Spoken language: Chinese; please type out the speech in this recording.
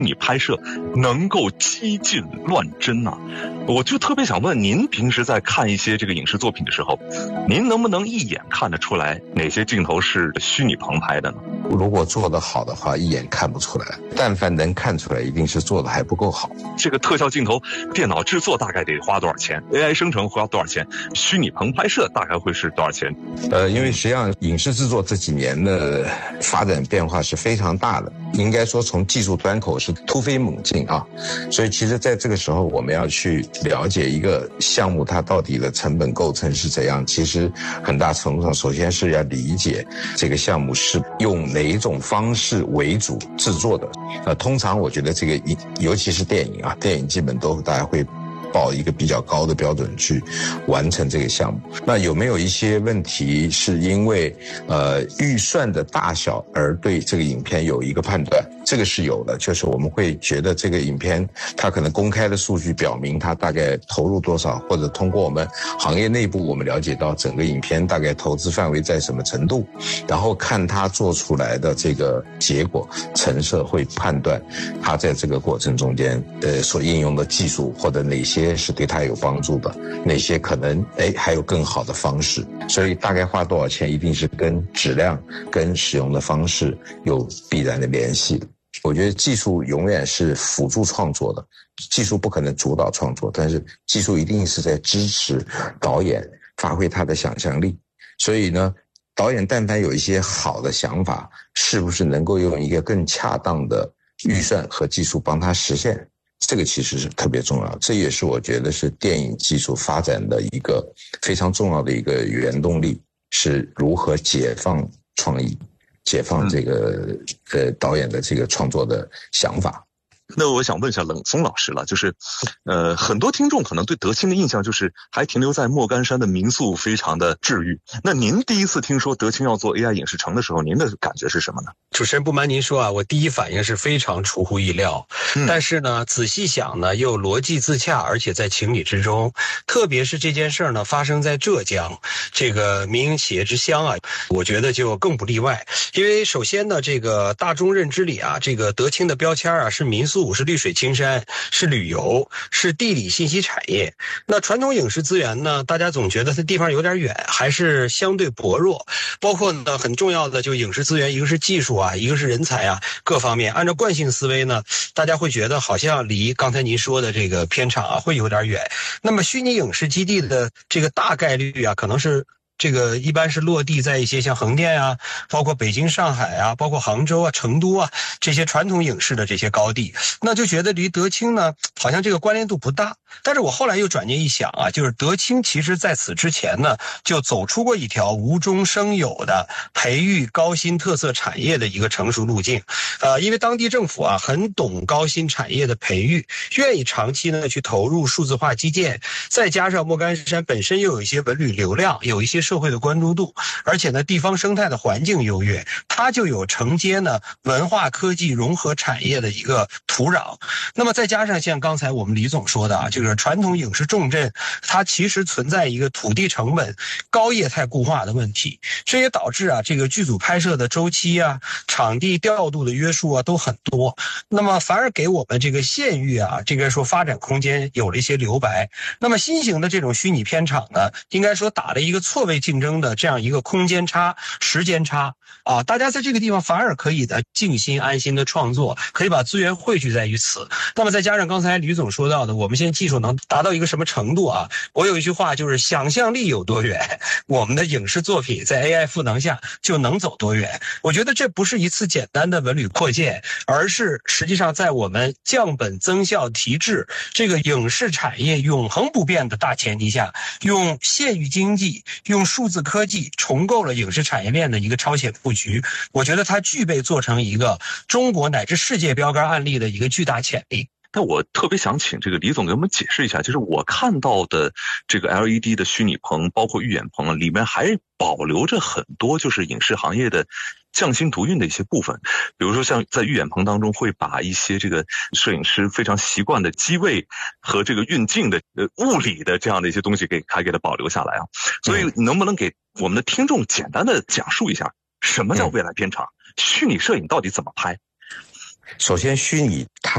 拟拍摄能够激进乱真啊。我就特别想问您，平时在看一些这个影视作品的时候，您能不能一眼看得出来哪些镜头是虚拟棚拍的呢？ 如果做得好的话，一眼看不出来，但凡能看出来，一定是做得还不够好。 这个特效镜头电脑制作大概得花多少钱？ AI 生成花多少钱？虚拟棚拍摄大概会是多少钱？ 因为实际上影视制作这几年的发展变化是非常大的，应该说从技术端口是突飞猛进啊。所以其实在这个时候，我们要去了解一个项目它到底的成本构成是怎样，其实很大程度上首先是要理解这个项目是用哪一种方式为主制作的。通常我觉得这个尤其是电影啊，电影基本都大家会抱一个比较高的标准去完成这个项目。那有没有一些问题是因为预算的大小而对这个影片有一个判断？这个是有的，就是我们会觉得这个影片它可能公开的数据表明它大概投入多少，或者通过我们行业内部我们了解到整个影片大概投资范围在什么程度，然后看它做出来的这个结果，成色会判断它在这个过程中间所应用的技术或者哪些是对它有帮助的，哪些可能还有更好的方式。所以大概花多少钱一定是跟质量跟使用的方式有必然的联系的。我觉得技术永远是辅助创作的，技术不可能主导创作，但是技术一定是在支持导演发挥他的想象力。所以呢，导演但凡有一些好的想法，是不是能够用一个更恰当的预算和技术帮他实现，这个其实是特别重要。这也是我觉得是电影技术发展的一个非常重要的一个原动力，是如何解放创意，解放这个导演的这个创作的想法。 那我想问一下冷松老师了，就是很多听众可能对德清的印象就是还停留在莫干山的民宿非常的治愈。那您第一次听说德清要做 AI 影视城的时候，您的感觉是什么呢？ 主持人不瞒您说啊，我第一反应是非常出乎意料，但是呢仔细想呢又逻辑自洽，而且在情理之中。特别是这件事儿呢发生在浙江这个民营企业之乡啊，我觉得就更不例外。因为首先呢，这个大众认知里啊，这个德清的标签啊是民宿，是绿水青山，是旅游，是地理信息产业。那传统影视资源呢，大家总觉得它地方有点远，还是相对薄弱。包括呢很重要的就影视资源，一个是技术啊，一个是人才啊，各方面按照惯性思维呢，大家会觉得好像离刚才您说的这个片场啊会有点远。那么虚拟影视基地的这个大概率啊，可能是这个一般是落地在一些像横店啊，包括北京、上海啊，包括杭州啊、成都啊这些传统影视的这些高地，那就觉得离德清呢好像这个关联度不大。但是我后来又转念一想啊，就是德清其实在此之前呢就走出过一条无中生有的培育高新特色产业的一个成熟路径。因为当地政府啊很懂高新产业的培育，愿意长期呢去投入数字化基建，再加上莫干山本身又有一些文旅流量，有一些社会的关注度，而且呢地方生态的环境优越，它就有承接呢文化科技融合产业的一个土壤。那么再加上像刚才我们李总说的啊，就是传统影视重镇它其实存在一个土地成本高业态固化的问题，这也导致啊这个剧组拍摄的周期啊、场地调度的约束啊都很多，那么反而给我们这个县域啊这个说发展空间有了一些留白。那么新型的这种虚拟片场呢，应该说打了一个错位竞争的这样一个空间差、时间差啊，大家在这个地方反而可以的静心安心的创作，可以把资源汇聚在于此。那么再加上刚才吕总说到的，我们现在技术能达到一个什么程度啊？我有一句话就是想象力有多远，我们的影视作品在 AI 赋能下就能走多远。我觉得这不是一次简单的文旅扩建，而是实际上在我们降本增效提质这个影视产业永恒不变的大前提下，用县域经济、用数字科技重构了影视产业链的一个超前布局。我觉得它具备做成一个中国乃至世界标杆案例的一个巨大潜力。 但我特别想请这个李总给我们解释一下，就是我看到的这个 LED 的虚拟棚，包括预演棚里面还保留着很多就是影视行业的匠心独运的一些部分。比如说像在预演棚当中会把一些这个摄影师非常习惯的机位和这个运镜的物理的这样的一些东西还给它保留下来啊。所以能不能给我们的听众简单的讲述一下什么叫未来片场，虚拟摄影到底怎么拍？ 首先虚拟它